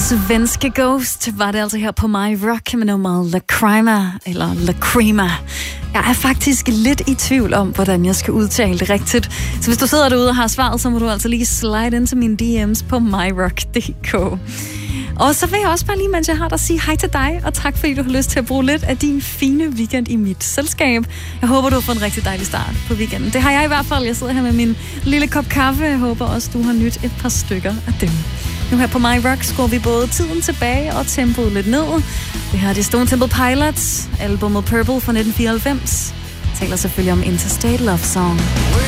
Svenske Ghost var det altså her på My Rock med nummeret Lacrima, eller Lacrima. Jeg er faktisk lidt i tvivl om, hvordan jeg skal udtale det rigtigt. Så hvis du sidder derude og har svaret, så må du altså lige slide ind til mine DM's på myrock.dk. Og så vil jeg også bare lige, mens jeg har dig, sige hej til dig, og tak fordi du har lyst til at bruge lidt af din fine weekend i mit selskab. Jeg håber, du har fået en rigtig dejlig start på weekenden. Det har jeg i hvert fald. Jeg sidder her med min lille kop kaffe. Jeg håber også, du har nydt et par stykker af dem. Nu her på My Rock skruer vi både tiden tilbage og tempoet lidt ned. Det her er Stone Temple Pilots, albumet Purple fra 1994. Jeg taler selvfølgelig om Interstate Love Song.